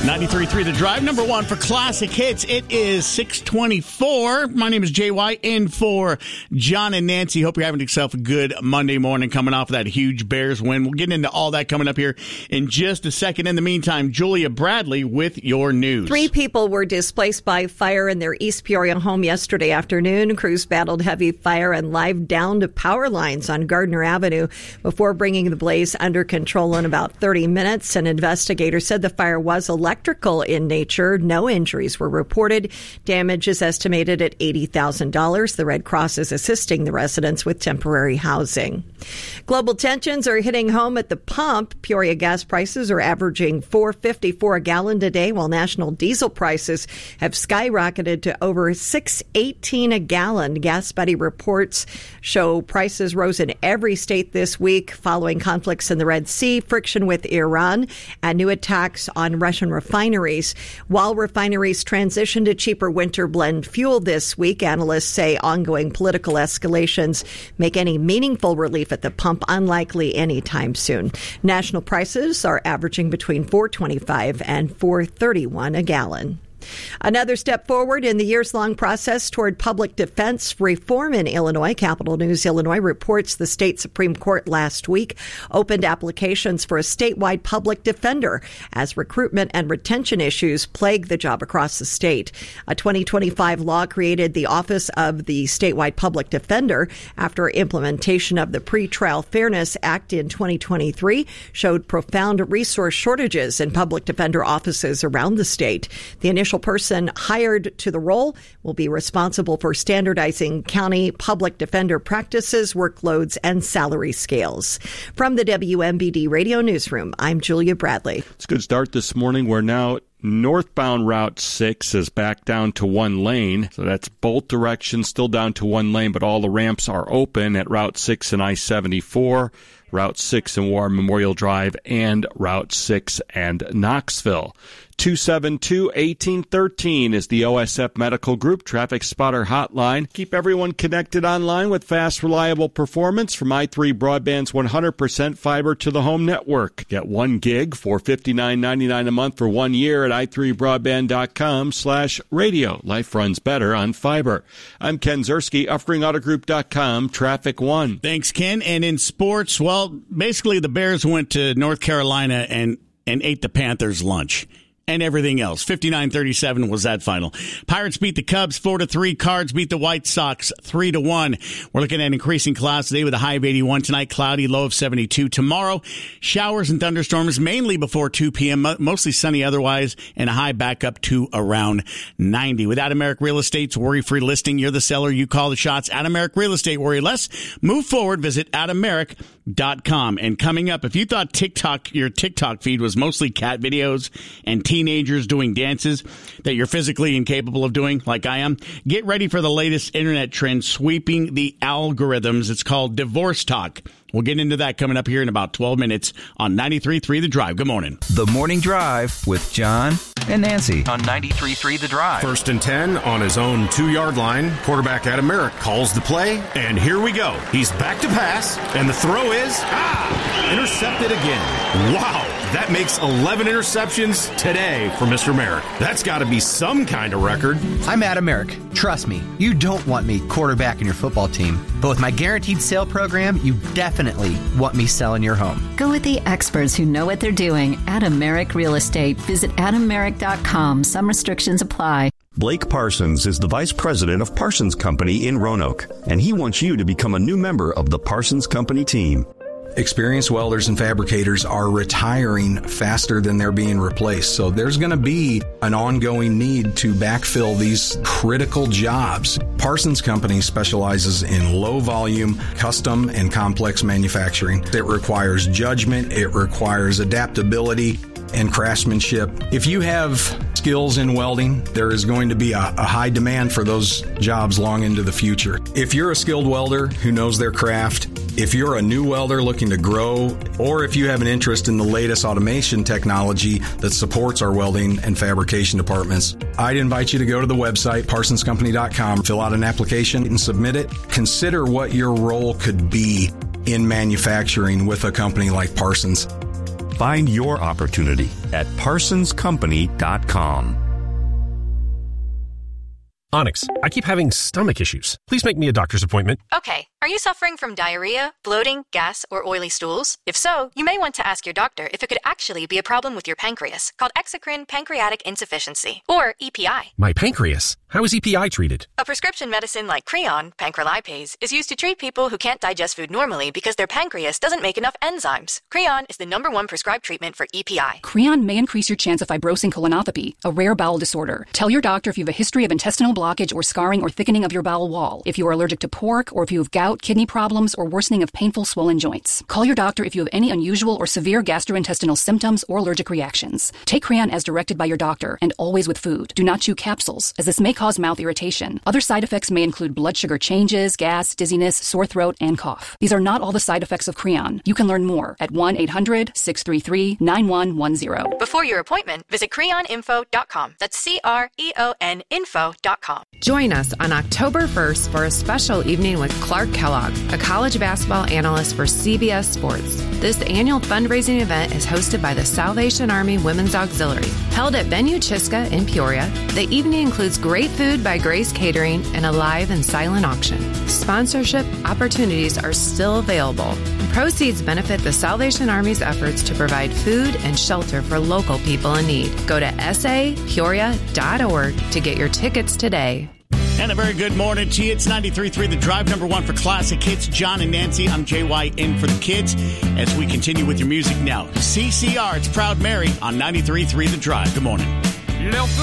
93.3 The Drive, number one for classic hits. It is 6:24. My name is JY, in for John and Nancy. Hope you're having yourself a good Monday morning coming off of that huge Bears win. We'll get into all that coming up here in just a second. In the meantime, Julia Bradley with your news. 3 people were displaced by fire in their East Peoria home yesterday afternoon. Crews battled heavy fire and live downed power lines on Gardner Avenue before bringing the blaze under control in about 30 minutes. An investigator said the fire was electrical in nature. No injuries were reported. Damage is estimated at $80,000. The Red Cross is assisting the residents with temporary housing. Global tensions are hitting home at the pump. Peoria gas prices are averaging $4.54 a gallon today, while national diesel prices have skyrocketed to over $6.18 a gallon. Gas Buddy reports show prices rose in every state this week following conflicts in the Red Sea, friction with Iran, and new attacks on Russian refineries. While refineries transition to cheaper winter blend fuel this week, analysts say ongoing political escalations make any meaningful relief at the pump unlikely anytime soon. National prices are averaging between $4.25 and $4.31 a gallon. Another step forward in the years-long process toward public defense reform in Illinois. Capital News Illinois reports the state Supreme Court last week opened applications for a statewide public defender as recruitment and retention issues plague the job across the state. A 2025 law created the Office of the Statewide Public Defender after implementation of the Pretrial Fairness Act in 2023 showed profound resource shortages in public defender offices around the state. The initial person hired to the role will be responsible for standardizing county public defender practices, workloads, and salary scales. From the WMBD Radio Newsroom, I'm Julia Bradley. It's a good start this morning. We're now northbound Route 6 is back down to one lane. So that's both directions, still down to one lane, but all the ramps are open at Route 6 and I-74, Route 6 and War Memorial Drive, and Route 6 and Knoxville. 272-1813 is the OSF Medical Group Traffic Spotter Hotline. Keep everyone connected online with fast, reliable performance from i3 Broadband's 100% fiber to the home network. Get 1 gig for $59.99 a month for 1 year at i3broadband.com/radio. Life runs better on fiber. I'm Ken Zerski, UffringAutoGroup.com, Traffic One. Thanks, Ken. And in sports, well, basically the Bears went to North Carolina and ate the Panthers' lunch. And everything else. 59-37 was that final. Pirates beat the Cubs 4-3. Cards beat the White Sox 3-1. We're looking at increasing clouds today with a high of 81. Tonight, cloudy, low of 72. Tomorrow, showers and thunderstorms mainly before 2 p.m. Mostly sunny otherwise, and a high back up to around 90. With Adameric Real Estate's worry-free listing, you're the seller. You call the shots. Adameric Real Estate. Worry less. Move forward. Visit Adameric.com. And coming up, if you thought your TikTok feed was mostly cat videos and teenagers doing dances that you're physically incapable of doing, like I am, get ready for the latest internet trend sweeping the algorithms. It's called Divorce Talk. We'll get into that coming up here in about 12 minutes on 93.3 The Drive. Good morning. The Morning Drive with John and Nancy on 93.3 The Drive. 1st and 10 on his own 2-yard line. Quarterback Adameric calls the play, and here we go. He's back to pass, and the throw is intercepted again. Wow, that makes 11 interceptions today for Mr. Merrick. That's got to be some kind of record. I'm Adam Merrick. Trust me, you don't want me quarterbacking your football team. But with my guaranteed sale program, you definitely want me selling your home. Go with the experts who know what they're doing. Adameric Real Estate. Visit Adameric.com. Some restrictions apply. Blake Parsons is the Vice President of Parsons Company in Roanoke, and he wants you to become a new member of the Parsons Company team. Experienced welders and fabricators are retiring faster than they're being replaced. So there's going to be an ongoing need to backfill these critical jobs. Parsons Company specializes in low volume, custom, and complex manufacturing. It requires judgment. It requires adaptability and craftsmanship. If you have skills in welding, there is going to be a high demand for those jobs long into the future. If you're a skilled welder who knows their craft, if you're a new welder looking to grow, or if you have an interest in the latest automation technology that supports our welding and fabrication departments, I'd invite you to go to the website, parsonscompany.com, fill out an application and submit it. Consider what your role could be in manufacturing with a company like Parsons. Find your opportunity at parsonscompany.com. Onyx, I keep having stomach issues. Please make me a doctor's appointment. Okay. Are you suffering from diarrhea, bloating, gas, or oily stools? If so, you may want to ask your doctor if it could actually be a problem with your pancreas, called exocrine pancreatic insufficiency, or EPI. My pancreas? How is EPI treated? A prescription medicine like Creon, pancrelipase, is used to treat people who can't digest food normally because their pancreas doesn't make enough enzymes. Creon is the #1 prescribed treatment for EPI. Creon may increase your chance of fibrosing colonopathy, a rare bowel disorder. Tell your doctor if you have a history of intestinal blockage or scarring or thickening of your bowel wall, if you are allergic to pork, or if you have gout, kidney problems, or worsening of painful swollen joints. Call your doctor if you have any unusual or severe gastrointestinal symptoms or allergic reactions. Take Creon as directed by your doctor, and always with food. Do not chew capsules, as this may cause mouth irritation. Other side effects may include blood sugar changes, gas, dizziness, sore throat, and cough. These are not all the side effects of Creon. You can learn more at 1-800-633-9110. Before your appointment, visit creoninfo.com. That's CREON info.com. Join us on October 1st for a special evening with Clark Kellogg, a college basketball analyst for CBS Sports. This annual fundraising event is hosted by the Salvation Army Women's Auxiliary. Held at Venue Chiska in Peoria, the evening includes great food by Grace Catering and a live and silent auction. Sponsorship opportunities are still available. Proceeds benefit the Salvation Army's efforts to provide food and shelter for local people in need. Go to sapeoria.org to get your tickets today. And a very good morning to you. It's 93.3 The Drive, #1 for classic hits. John and Nancy, I'm JY in for the kids as we continue with your music now. CCR, it's Proud Mary on 93.3 The Drive. Good morning.